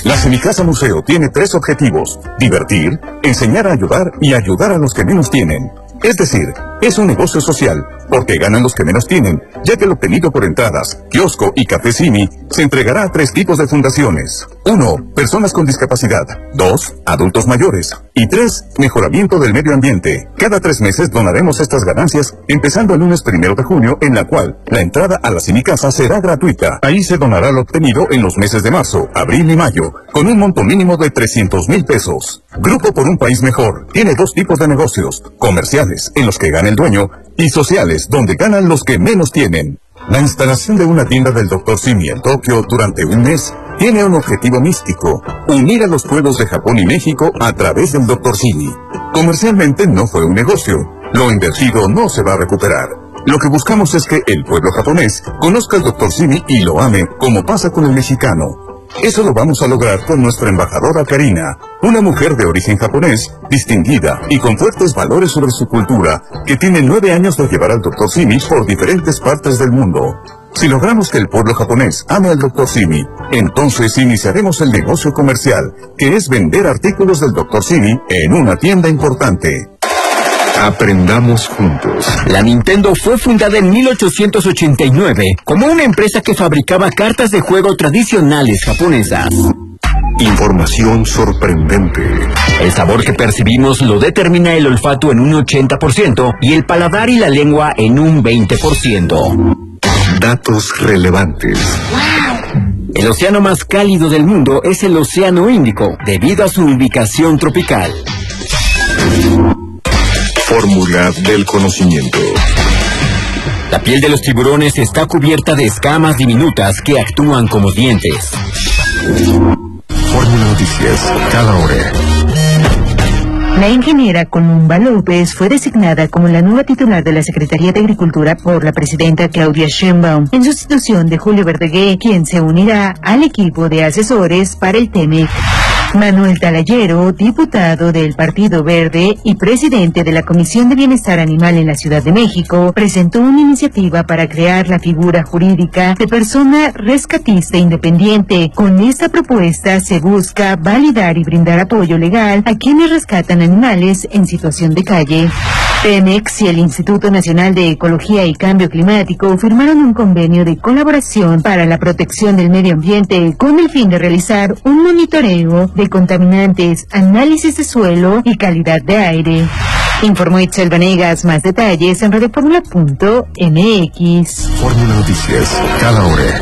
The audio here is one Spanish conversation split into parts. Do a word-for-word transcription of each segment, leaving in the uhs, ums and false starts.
La Semicasa Museo tiene tres objetivos: divertir, enseñar a ayudar y ayudar a los que menos tienen. Es decir, es un negocio social, porque ganan los que menos tienen, ya que el obtenido por entradas, kiosco y café Simi se entregará a tres tipos de fundaciones. Uno, personas con discapacidad. Dos, adultos mayores. Y tres, mejoramiento del medio ambiente. Cada tres meses donaremos estas ganancias, empezando el lunes primero de junio, en la cual la entrada a la Semicasa será gratuita. Ahí se donará lo obtenido en los meses de marzo, abril y mayo, con un monto mínimo de trescientos mil pesos. Grupo por un País Mejor tiene dos tipos de negocios: comerciales, en los que gana el dueño, y sociales, donde ganan los que menos tienen. La instalación de una tienda del doctor Simi en Tokio durante un mes tiene un objetivo místico: unir a los pueblos de Japón y México a través del doctor Simi. Comercialmente no fue un negocio. Lo invertido no se va a recuperar. Lo que buscamos es que el pueblo japonés conozca al doctor Simi y lo ame, como pasa con el mexicano. Eso lo vamos a lograr con nuestra embajadora Karina, una mujer de origen japonés, distinguida y con fuertes valores sobre su cultura, que tiene nueve años de llevar al doctor Simi por diferentes partes del mundo. Si logramos que el pueblo japonés ame al doctor Simi, entonces iniciaremos el negocio comercial, que es vender artículos del doctor Simi en una tienda importante. Aprendamos juntos. La Nintendo fue fundada en mil ochocientos ochenta y nueve como una empresa que fabricaba cartas de juego tradicionales japonesas. Información sorprendente. El sabor que percibimos lo determina el olfato en un ochenta por ciento y el paladar y la lengua en un veinte por ciento. Datos relevantes. El océano más cálido del mundo es el Océano Índico, debido a su ubicación tropical. Fórmula del conocimiento. La piel de los tiburones está cubierta de escamas diminutas que actúan como dientes. Fórmula Noticias, cada hora. La ingeniera Columba López fue designada como la nueva titular de la Secretaría de Agricultura por la presidenta Claudia Sheinbaum, en sustitución de Julio Verdeguer, quien se unirá al equipo de asesores para el TEMEC. Manuel Talayero, diputado del Partido Verde y presidente de la Comisión de Bienestar Animal en la Ciudad de México, presentó una iniciativa para crear la figura jurídica de persona rescatista independiente. Con esta propuesta se busca validar y brindar apoyo legal a quienes rescatan animales en situación de calle. Pemex y el Instituto Nacional de Ecología y Cambio Climático firmaron un convenio de colaboración para la protección del medio ambiente con el fin de realizar un monitoreo de contaminantes, análisis de suelo y calidad de aire. Informó Itzel Vanegas. Más detalles en radioformula punto m x. Fórmula Noticias, cada hora.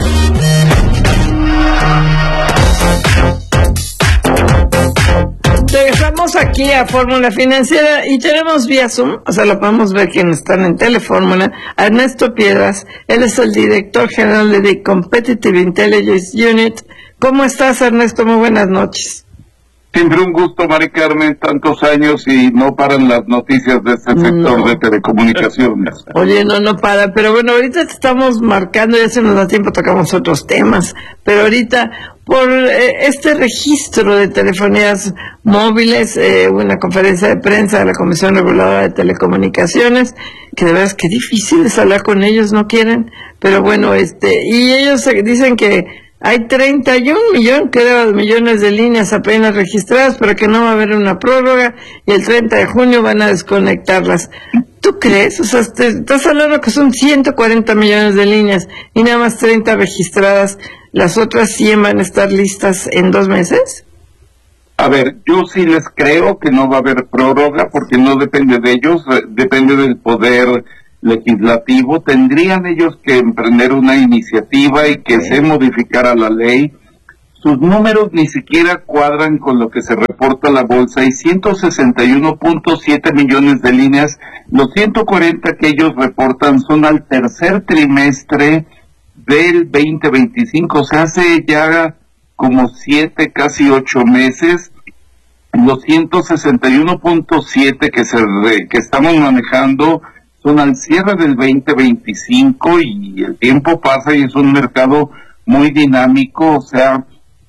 Regresamos aquí a Fórmula Financiera y tenemos vía Zoom, o sea, lo podemos ver quienes están en Telefórmula, a Ernesto Piedras. Él es el director general de The Competitive Intelligence Unit. ¿Cómo estás, Ernesto? Muy buenas noches. Siempre un gusto, Mari Carmen, tantos años y no paran las noticias de este sector no. de telecomunicaciones. Oye, no, no para, pero bueno, ahorita te estamos marcando, ya se nos da tiempo, tocamos otros temas, pero ahorita por eh, este registro de telefonías móviles, eh, una conferencia de prensa de la Comisión Reguladora de Telecomunicaciones, que de verdad es que difícil es hablar con ellos, no quieren, pero bueno, este, y ellos dicen que hay treinta y un millones, creo, millones de líneas apenas registradas, pero que no va a haber una prórroga y el treinta de junio van a desconectarlas. ¿Tú crees? O sea, te, estás hablando que son ciento cuarenta millones de líneas y nada más treinta registradas. ¿Las otras cien van a estar listas en dos meses? A ver, yo sí les creo que no va a haber prórroga porque no depende de ellos, depende del poder legislativo. Tendrían ellos que emprender una iniciativa y que se modificara la ley. Sus números ni siquiera cuadran con lo que se reporta a la bolsa. Hay ciento sesenta y uno punto siete millones de líneas. Los ciento cuarenta que ellos reportan son al tercer trimestre del veinte veinticinco, o sea, hace ya como siete, casi ocho meses. Los ciento sesenta y uno punto siete que se re, que estamos manejando son al cierre del veinte veinticinco y el tiempo pasa y es un mercado muy dinámico. O sea,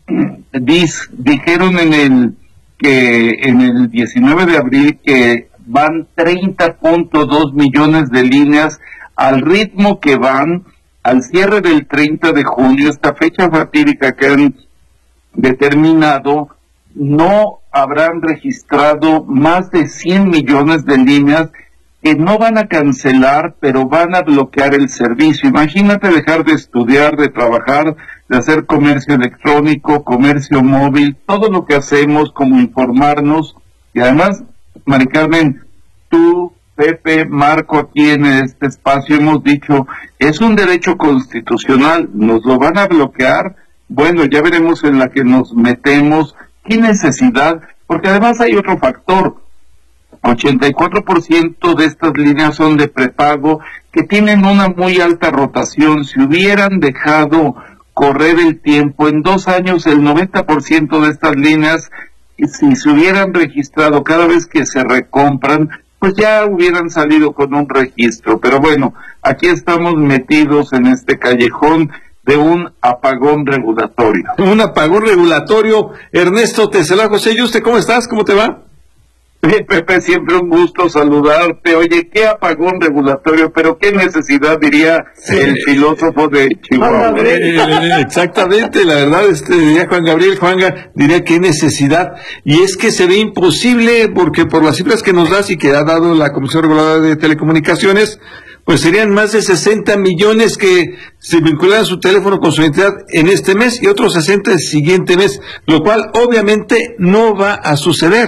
dis, dijeron en el que en el diecinueve de abril que van treinta punto dos millones de líneas al ritmo que van al cierre del treinta de junio, esta fecha fatídica que han determinado, no habrán registrado más de cien millones de líneas que no van a cancelar, pero van a bloquear el servicio. Imagínate dejar de estudiar, de trabajar, de hacer comercio electrónico, comercio móvil, todo lo que hacemos, como informarnos. Y además, Mari Carmen, tú, Pepe, Marco, aquí en este espacio hemos dicho, es un derecho constitucional, nos lo van a bloquear. Bueno, ya veremos en la que nos metemos. ¿Qué necesidad? Porque además hay otro factor. ochenta y cuatro por ciento de estas líneas son de prepago que tienen una muy alta rotación. Si hubieran dejado correr el tiempo, en dos años el noventa por ciento de estas líneas, si se hubieran registrado cada vez que se recompran, pues ya hubieran salido con un registro. Pero bueno, aquí estamos metidos en este callejón de un apagón regulatorio. Un apagón regulatorio. Ernesto Tesela, José Yuste, ¿cómo estás? ¿Cómo te va? Pepe, siempre un gusto saludarte. Oye, qué apagón regulatorio, pero qué necesidad, diría sí. el filósofo de Chihuahua. Eh, exactamente, la verdad, este, diría Juan Gabriel, Juanga, diría qué necesidad. Y es que se ve imposible, porque por las cifras que nos das y que ha dado la Comisión Reguladora de Telecomunicaciones, pues serían más de sesenta millones que se vinculan a su teléfono con su identidad en este mes y otros sesenta el siguiente mes, lo cual obviamente no va a suceder.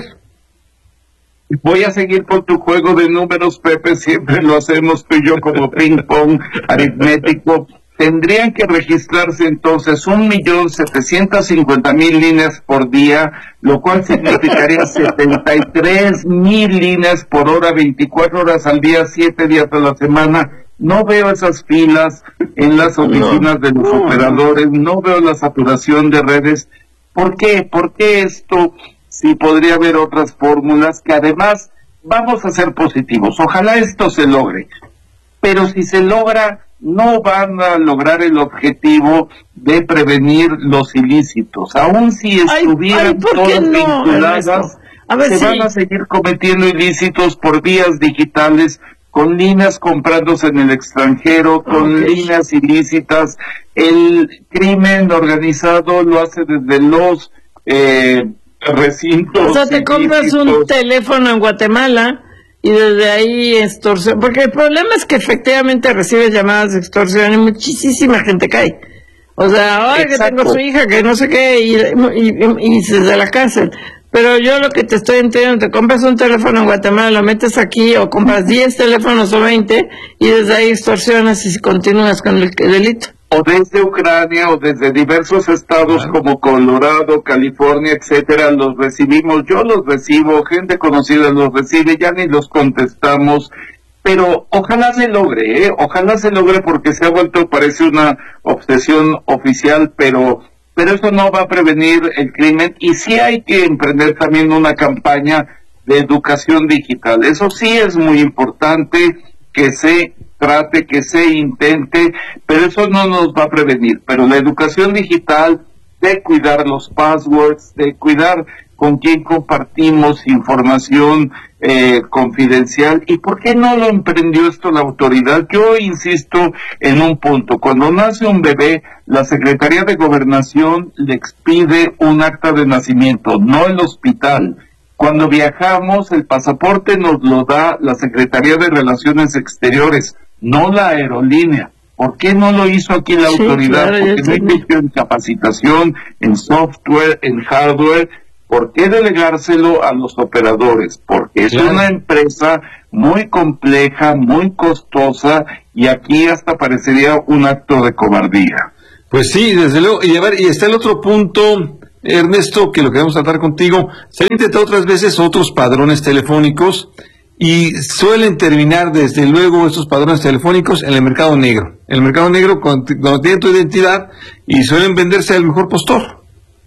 Voy a seguir con tu juego de números, Pepe, siempre lo hacemos tú y yo como ping-pong aritmético. Tendrían que registrarse entonces un millón setecientos cincuenta mil líneas por día, lo cual significaría setenta y tres mil líneas por hora, veinticuatro horas al día, siete días a la semana. No veo esas filas en las oficinas de los operadores, no veo la saturación de redes. ¿Por qué? ¿Por qué esto? Sí, podría haber otras fórmulas que además vamos a ser positivos. Ojalá esto se logre, pero si se logra, no van a lograr el objetivo de prevenir los ilícitos. Aún si estuvieran ay, ay, todas no, vinculadas, a ver, se sí. van a seguir cometiendo ilícitos por vías digitales, con líneas comprándose en el extranjero, con okay. líneas ilícitas. El crimen organizado lo hace desde los eh, recintos. O sea, te compras un teléfono en Guatemala y desde ahí extorsión, porque el problema es que efectivamente recibes llamadas de extorsión y muchísima gente cae. O sea, ahora que tengo su hija, que no sé qué, y, y, y, y desde la cárcel. Pero yo lo que te estoy entendiendo, te compras un teléfono en Guatemala, lo metes aquí, o compras diez teléfonos o veinte, y desde ahí extorsionas y continúas con el delito. O desde Ucrania, o desde diversos estados claro. como Colorado, California, etcétera, los recibimos, yo los recibo, gente conocida los recibe, ya ni los contestamos, pero ojalá se logre, ¿eh? Ojalá se logre porque se ha vuelto, parece una obsesión oficial, pero, pero eso no va a prevenir el crimen, y sí hay que emprender también una campaña de educación digital. Eso sí es muy importante, que se trate, que se intente, pero eso no nos va a prevenir. Pero la educación digital, de cuidar los passwords, de cuidar con quién compartimos información eh, confidencial, y por qué no lo emprendió esto la autoridad. Yo insisto en un punto: cuando nace un bebé, la Secretaría de Gobernación le expide un acta de nacimiento, no el hospital. Cuando viajamos, el pasaporte nos lo da la Secretaría de Relaciones Exteriores, no la aerolínea. ¿Por qué no lo hizo aquí la sí, autoridad? Claro, porque no invirtió en capacitación, en software, en hardware. ¿Por qué delegárselo a los operadores? Porque es claro. una empresa muy compleja, muy costosa, y aquí hasta parecería un acto de cobardía. Pues sí, desde luego. Y a ver, y está el otro punto, Ernesto, que lo queremos tratar contigo. Se han intentado otras veces otros padrones telefónicos y suelen terminar, desde luego, estos padrones telefónicos en el mercado negro. En el mercado negro, cuando, cuando tienen tu identidad, y suelen venderse al mejor postor.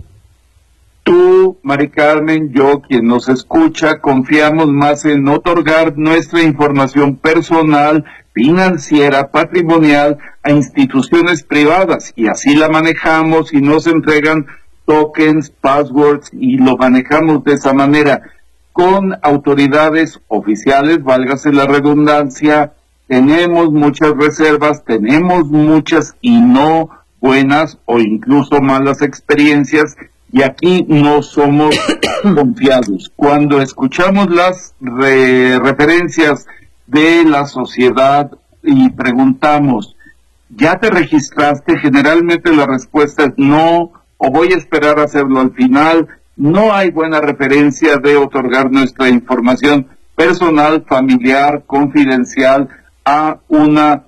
Tú, Mari Carmen, yo, quien nos escucha, confiamos más en otorgar nuestra información personal, financiera, patrimonial a instituciones privadas, y así la manejamos y nos entregan tokens, passwords, y lo manejamos de esa manera con autoridades oficiales, válgase la redundancia. Tenemos muchas reservas, tenemos muchas y no buenas o incluso malas experiencias, y aquí no somos confiados. Cuando escuchamos las re- referencias de la sociedad y preguntamos, ¿ya te registraste? Generalmente la respuesta es no, o voy a esperar a hacerlo al final. No hay buena referencia de otorgar nuestra información personal, familiar, confidencial a una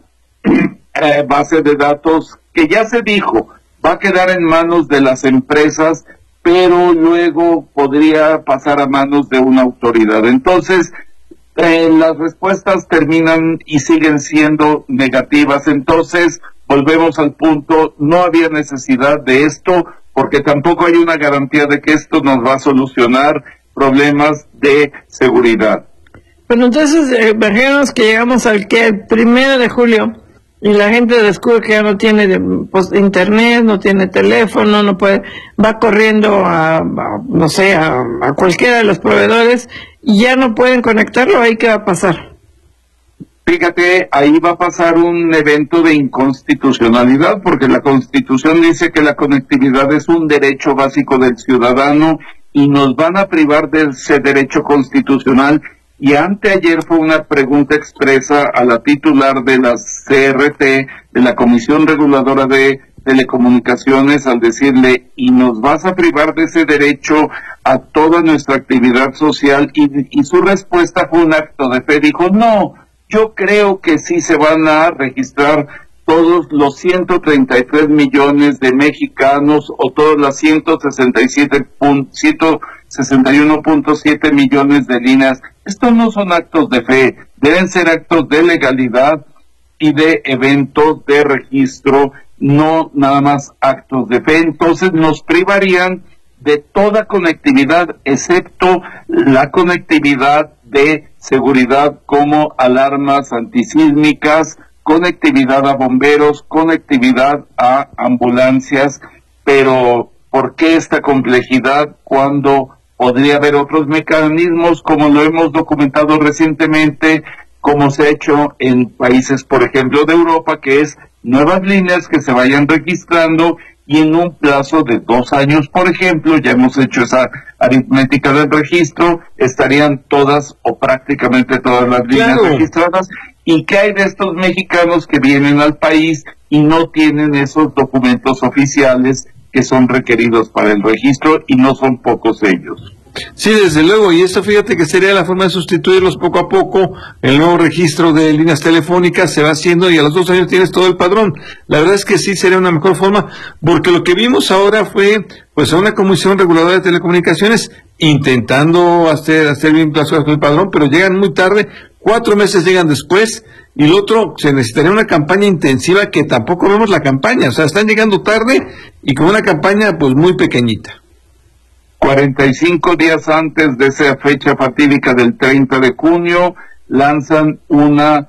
eh, base de datos que ya se dijo, va a quedar en manos de las empresas, pero luego podría pasar a manos de una autoridad. Entonces, eh, las respuestas terminan y siguen siendo negativas. Entonces, volvemos al punto, no había necesidad de esto, porque tampoco hay una garantía de que esto nos va a solucionar problemas de seguridad. Pero entonces, eh, imaginemos que llegamos al que el primero de julio y la gente descubre que ya no tiene de, pues, internet, no tiene teléfono, no puede, va corriendo a, a no sé, a, a cualquiera de los proveedores y ya no pueden conectarlo. ¿Ahí qué va a pasar? Fíjate, ahí va a pasar un evento de inconstitucionalidad, porque la Constitución dice que la conectividad es un derecho básico del ciudadano y nos van a privar de ese derecho constitucional. Y anteayer fue una pregunta expresa a la titular de la C R T, de la Comisión Reguladora de Telecomunicaciones, al decirle, ¿y nos vas a privar de ese derecho a toda nuestra actividad social? Y, y su respuesta fue un acto de fe, dijo, no, yo creo que sí se van a registrar todos los ciento treinta y tres millones de mexicanos o todas las ciento sesenta y siete, ciento sesenta y uno punto siete millones de líneas. Estos no son actos de fe, deben ser actos de legalidad y de eventos de registro, no nada más actos de fe. Entonces nos privarían de toda conectividad, excepto la conectividad de seguridad como alarmas antisísmicas, conectividad a bomberos, conectividad a ambulancias. Pero ¿por qué esta complejidad cuando podría haber otros mecanismos, como lo hemos documentado recientemente, como se ha hecho en países, por ejemplo, de Europa, que es nuevas líneas que se vayan registrando y en un plazo de dos años, por ejemplo, ya hemos hecho esa aritmética del registro, estarían todas o prácticamente todas las líneas Claro. registradas. ¿Y qué hay de estos mexicanos que vienen al país y no tienen esos documentos oficiales que son requeridos para el registro, y no son pocos ellos? Sí, desde luego, y esto fíjate que sería la forma de sustituirlos poco a poco. El nuevo registro de líneas telefónicas se va haciendo y a los dos años tienes todo el padrón. La verdad es que sí sería una mejor forma, porque lo que vimos ahora fue pues a una comisión reguladora de telecomunicaciones intentando hacer, hacer bien las cosas con el padrón, pero llegan muy tarde, cuatro meses llegan después, y lo otro, se necesitaría una campaña intensiva que tampoco vemos la campaña, o sea, están llegando tarde y con una campaña pues muy pequeñita. cuarenta y cinco días antes de esa fecha fatídica del treinta de junio, lanzan una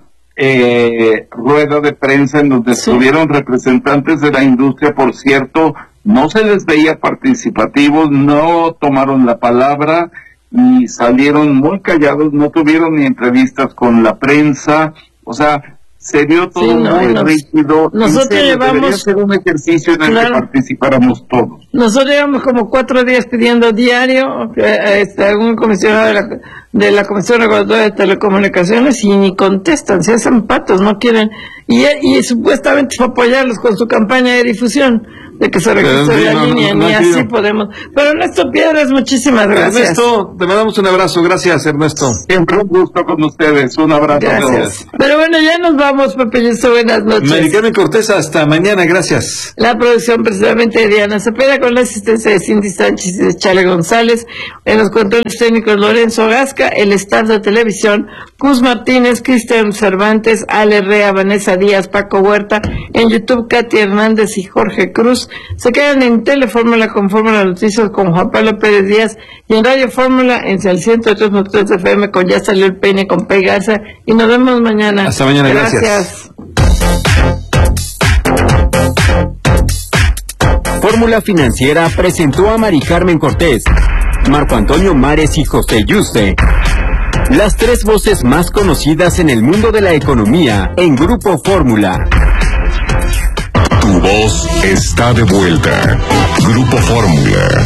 eh, rueda de prensa en donde Sí. estuvieron representantes de la industria. Por cierto, no se les veía participativos, no tomaron la palabra y salieron muy callados, no tuvieron ni entrevistas con la prensa, o sea, se vio todo Sí, no, muy nos- rígido. nosotros En serio, llevamos- debería ser un ejercicio en el Claro. que participáramos todos. Nosotros llevamos como cuatro días pidiendo diario eh, este, algún comisionado de la, de la Comisión Reguladora de Telecomunicaciones y ni contestan, se hacen patos, no quieren. Y, y supuestamente fue apoyarlos con su campaña de difusión de que se registre sí, la no, línea, no, no ni ha así sido. podemos. Pero Ernesto Piedras, muchísimas gracias. Ernesto, te mandamos un abrazo, gracias Ernesto. Siempre un gusto con ustedes, un abrazo a todos. Gracias. Pero bueno, ya nos vamos, Pepe Yusto, buenas noches. Mericarmen Cortés, hasta mañana, gracias. La producción precisamente de Diana Cepeda, con la asistencia de Cindy Sánchez y de Chale González, en los controles técnicos Lorenzo Gasca, el staff de televisión, Cus Martínez, Cristian Cervantes, Ale Rea, Vanessa Díaz, Paco Huerta, en YouTube Katy Hernández y Jorge Cruz. Se quedan en Telefórmula con Fórmula Noticias con Juan Pablo Pérez Díaz y en Radio Fórmula en el ciento tres punto tres F M con Ya Salió el Peine con Pei Garza, y nos vemos mañana. Hasta mañana, gracias. Fórmula Financiera presentó a Mari Carmen Cortés, Marco Antonio Mares y José Yuste, las tres voces más conocidas en el mundo de la economía en Grupo Fórmula. Tu Tu voz está de vuelta. Grupo Fórmula.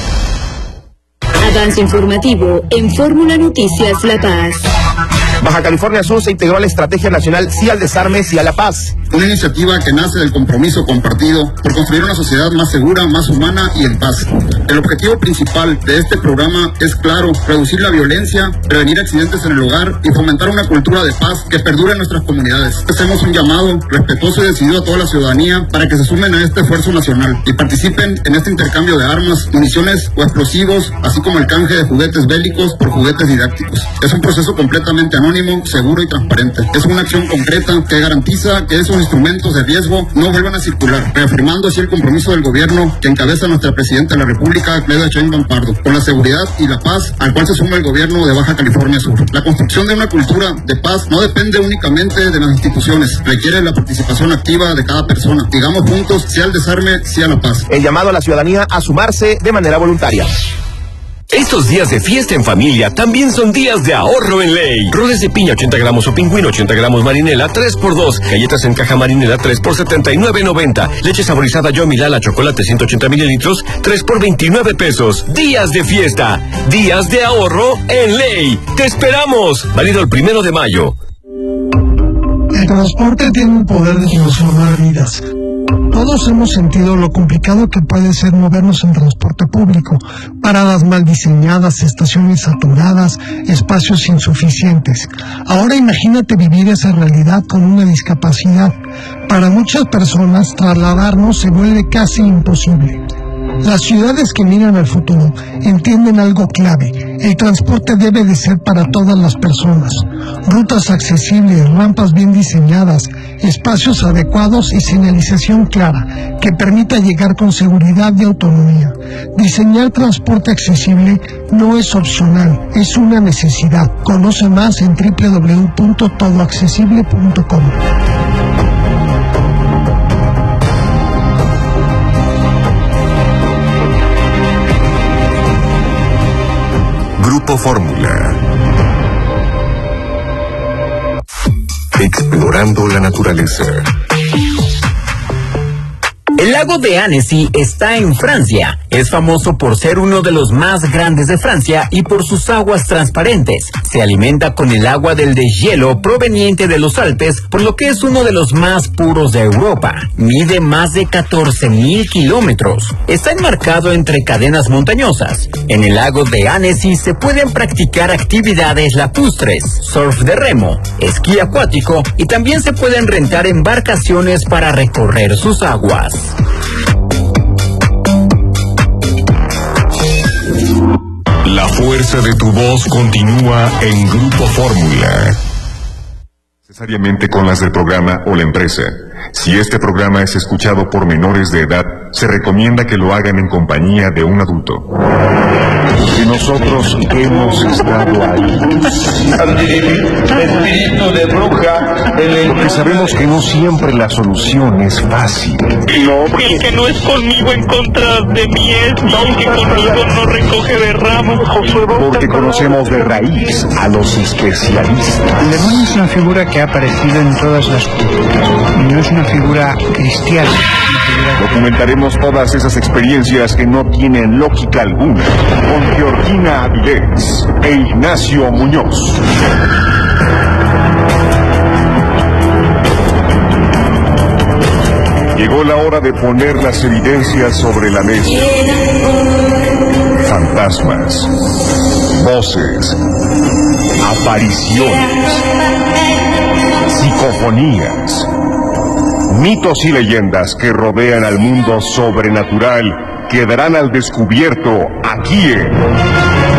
Avance informativo en Fórmula Noticias La Paz. Baja California Sur se integró a la Estrategia Nacional Sí al Desarme, Sí a la Paz. Una iniciativa que nace del compromiso compartido por construir una sociedad más segura, más humana y en paz. El objetivo principal de este programa es claro: reducir la violencia, prevenir accidentes en el hogar y fomentar una cultura de paz que perdure en nuestras comunidades. Hacemos un llamado respetuoso y decidido a toda la ciudadanía para que se sumen a este esfuerzo nacional y participen en este intercambio de armas, municiones o explosivos, así como el canje de juguetes bélicos por juguetes didácticos. Es un proceso completamente anónimo, seguro y transparente. Es una acción concreta que garantiza que esos instrumentos de riesgo no vuelvan a circular, reafirmando así el compromiso del gobierno que encabeza nuestra presidenta de la República, Claudia Sheinbaum Pardo, con la seguridad y la paz al cual se suma el gobierno de Baja California Sur. La construcción de una cultura de paz no depende únicamente de las instituciones, requiere la participación activa de cada persona. Digamos juntos: sí al desarme, sí a la paz. El llamado a la ciudadanía a sumarse de manera voluntaria. Estos días de fiesta en familia también son días de ahorro en Ley. Roles de piña ochenta gramos o pingüino ochenta gramos marinela tres por dos. Galletas en caja marinela tres por setenta y nueve noventa. Leche saborizada Yo Milala chocolate ciento ochenta mililitros tres por veintinueve pesos. Días de fiesta, días de ahorro en Ley. ¡Te esperamos! Válido el primero de mayo. El transporte tiene el poder de transformar vidas. Todos hemos sentido lo complicado que puede ser movernos en transporte público, paradas mal diseñadas, estaciones saturadas, espacios insuficientes. Ahora imagínate vivir esa realidad con una discapacidad. Para muchas personas, trasladarnos se vuelve casi imposible. Las ciudades que miran al futuro entienden algo clave: el transporte debe de ser para todas las personas. Rutas accesibles, rampas bien diseñadas, espacios adecuados y señalización clara que permita llegar con seguridad y autonomía. Diseñar transporte accesible no es opcional, es una necesidad. Conoce más en doble u doble u doble u punto todo accesible punto com. Grupo Fórmula. Explorando la naturaleza. El lago de Annecy está en Francia. Es famoso por ser uno de los más grandes de Francia y por sus aguas transparentes. Se alimenta con el agua del deshielo proveniente de los Alpes, por lo que es uno de los más puros de Europa. Mide más de catorce mil kilómetros. Está enmarcado entre cadenas montañosas. En el lago de Annecy se pueden practicar actividades lacustres, surf de remo, esquí acuático y también se pueden rentar embarcaciones para recorrer sus aguas. La fuerza de tu voz continúa en Grupo Fórmula. Necesariamente con las del programa o la empresa. Si este programa es escuchado por menores de edad, se recomienda que lo hagan en compañía de un adulto. Y nosotros hemos estado ahí. Espíritu de bruja. Porque sabemos que no siempre la solución es fácil. No, el que no es conmigo en contra de mí es, y el que conmigo no recoge de ramos. Porque conocemos de raíz a los especialistas. El demonio es una figura que ha aparecido en todas las culturas. No es una figura cristiana. Documentaremos todas esas experiencias que no tienen lógica alguna con Georgina Avilés e Ignacio Muñoz. Llegó la hora de poner las evidencias sobre la mesa. Fantasmas, voces, apariciones, psicofonías, mitos y leyendas que rodean al mundo sobrenatural quedarán al descubierto aquí en